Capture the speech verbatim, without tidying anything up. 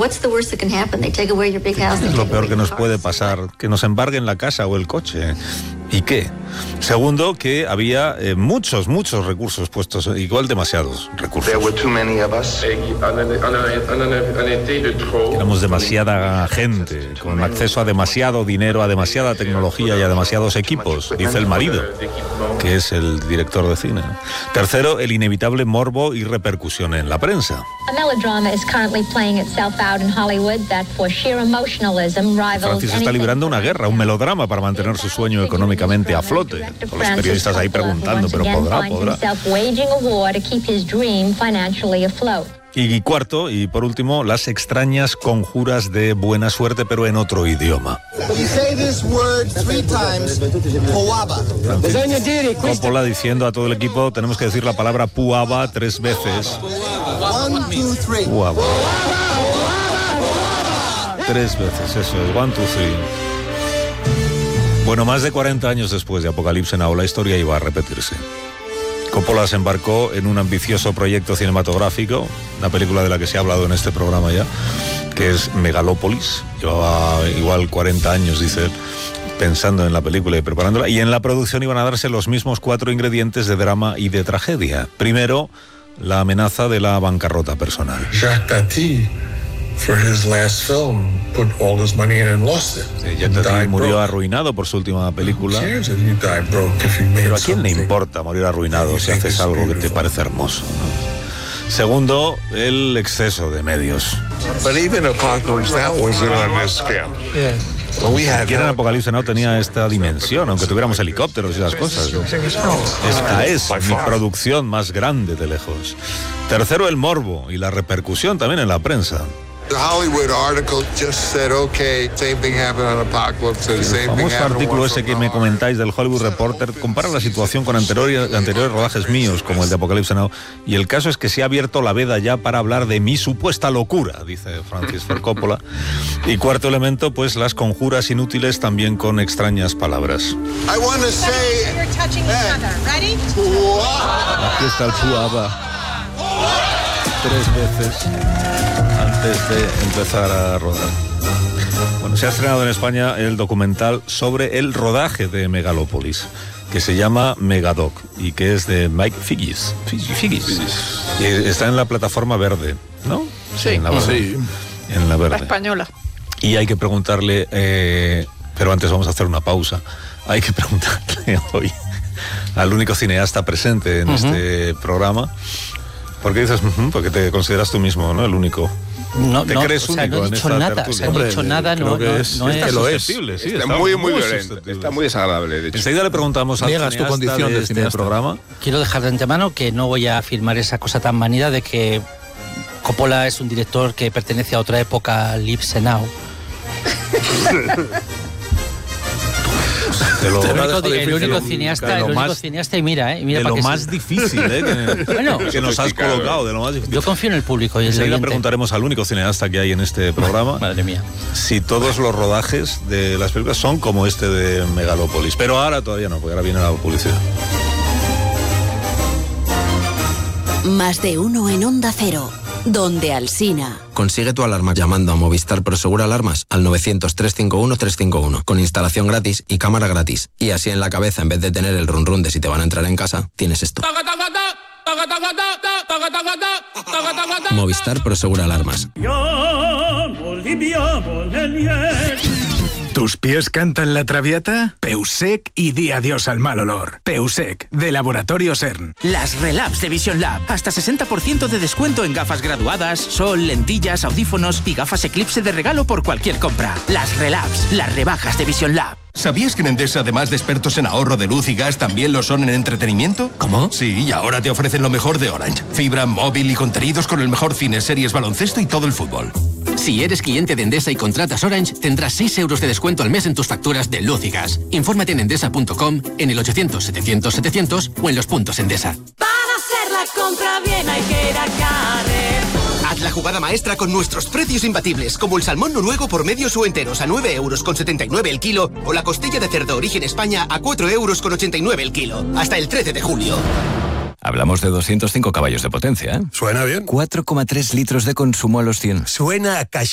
what's the worst that can happen? They take away your big house. Es lo peor que nos puede pasar, que nos embarguen la casa o el coche. ¿Y qué? Segundo, que había eh, muchos, muchos recursos puestos, igual demasiados recursos. Éramos demasiada gente, con acceso a demasiado dinero, a demasiada tecnología y a demasiados equipos, dice el marido, que es el director de cine. Tercero, el inevitable morbo y repercusión en la prensa. Francis está librando una guerra, un melodrama para mantener su sueño económicamente a flote. Con los periodistas ahí preguntando, pero podrá, podrá. Y cuarto, y por último, las extrañas conjuras de buena suerte, pero en otro idioma. Coppola diciendo a todo el equipo, tenemos que decir la palabra puaba tres veces. Puaba. Tres veces, eso es, one, two, three. Bueno, más de cuarenta años después de Apocalipsis Now, la historia iba a repetirse. Coppola se embarcó en un ambicioso proyecto cinematográfico, una película de la que se ha hablado en este programa ya, que es Megalópolis. Llevaba igual cuarenta años, dice él, pensando en la película y preparándola, y en la producción iban a darse los mismos cuatro ingredientes de drama y de tragedia. Primero, la amenaza de la bancarrota personal. Jacques Tati, for his last film, put all his money in and lost it. Sí, Jacques Tati murió arruinado por su última película. Pero ¿a quién le importa morir arruinado si haces algo que te parece hermoso, ¿no? Segundo, el exceso de medios. But even Apocalypse Now wasn't on this scale. Yeah. Siquiera en Apocalipsis Now tenía esta dimensión, aunque tuviéramos helicópteros y las cosas, ¿no? Esta es mi producción más grande de lejos. Tercero, el morbo y la repercusión también en la prensa. The Hollywood article just said, okay, same thing happened on Apocalypse. El famoso artículo ese que me comentáis del Hollywood Reporter compara la situación con anteriores, anteriores rodajes míos, como el de Apocalipsis Now, y el caso es que se ha abierto la veda ya para hablar de mi supuesta locura, dice Francis Ford Coppola. Y cuarto elemento, pues las conjuras inútiles también con extrañas palabras. I want to say, we're touching each other. Ready? Aquí está el puaba. Tres veces antes de empezar a rodar. Bueno, se ha estrenado en España el documental sobre el rodaje de Megalópolis, que se llama Megadoc y que es de Mike Figgis. Figgis. Y está en la plataforma verde, ¿no? Sí, en la verde. sí. En la verde. La española. Y hay que preguntarle, eh, pero antes vamos a hacer una pausa. Hay que preguntarle hoy al único cineasta presente en uh-huh. este programa. ¿Por qué dices? Uh-huh, porque te consideras tú mismo, ¿no? El único. No, ¿Te no, crees o sea, único no he en dicho esta nada, tertulia? o sea, no he dicho nada, no, que no, es, no es. que lo es. Sí, está, está muy, muy, muy violento. susceptible. Está muy desagradable, de hecho. Enseguida le preguntamos al Niegas cineasta tu condición de de este cineasta. programa. Quiero dejar de antemano que no voy a afirmar esa cosa tan manida de que Coppola es un director que pertenece a otra época, Lips Now. De lo, el único, de el único cineasta, el único más, cineasta y mira, eh, mira de lo más se... difícil, eh, que, bueno, que nos has colocado, de lo más difícil. Yo confío en el público. Y enseguida preguntaremos al único cineasta que hay en este programa. Madre mía. Si todos los rodajes de las películas son como este de Megalópolis. Pero ahora todavía no, porque ahora viene la publicidad. Más de uno en Onda Cero. Donde Alsina. Consigue tu alarma llamando a Movistar Prosegur Alarmas al novecientos, trescientos cincuenta y uno, trescientos cincuenta y uno con instalación gratis y cámara gratis. Y así en la cabeza, en vez de tener el run run de si te van a entrar en casa, tienes esto. Movistar Prosegur Alarmas. ¿Tus pies cantan la traviata? Peusec y di adiós al mal olor. Peusec, de Laboratorio CERN. Las Relabs de Vision Lab. Hasta sesenta por ciento de descuento en gafas graduadas, sol, lentillas, audífonos y gafas Eclipse de regalo por cualquier compra. Las Relabs, las rebajas de Vision Lab. ¿Sabías que en Endesa, además de expertos en ahorro de luz y gas, también lo son en entretenimiento? ¿Cómo? Sí, y ahora te ofrecen lo mejor de Orange. Fibra, móvil y contenidos con el mejor cine, series, baloncesto y todo el fútbol. Si eres cliente de Endesa y contratas Orange, tendrás seis euros de descuento al mes en tus facturas de luz y gas. Infórmate en endesa punto com, en el ochocientos, setecientos, setecientos o en los puntos Endesa. Para hacer la compra bien hay que ir a Carrer. Haz la jugada maestra con nuestros precios imbatibles, como el salmón noruego por medios o enteros a nueve euros con setenta y nueve el kilo o la costilla de cerdo origen España a cuatro euros con ochenta y nueve el kilo. Hasta el trece de julio. Hablamos de doscientos cinco caballos de potencia, ¿eh? Suena bien. cuatro coma tres litros de consumo a los cien. Suena a cash